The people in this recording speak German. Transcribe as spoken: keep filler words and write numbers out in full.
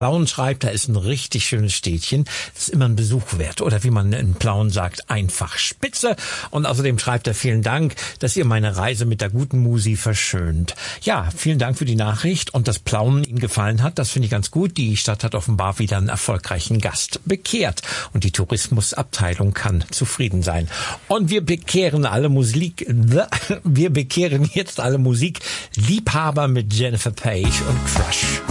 Plauen schreibt, da ist ein richtig schönes Städtchen. Das ist immer ein Besuch wert. Oder wie man in Plauen sagt, einfach spitze. Und außerdem schreibt er, vielen Dank, dass ihr meine Reise mit der guten Musi verschönt. Ja, vielen Dank für die Nachricht. Und dass Plauen Ihnen gefallen hat, das finde ich ganz gut. Die Stadt hat offenbar wieder einen erfolgreichen Gast bekehrt. Und die Tourismusabteilung kann zufrieden sein. Und wir bekehren alle Musik, wir bekehren jetzt alle Musikliebhaber mit Jennifer Page und Crush.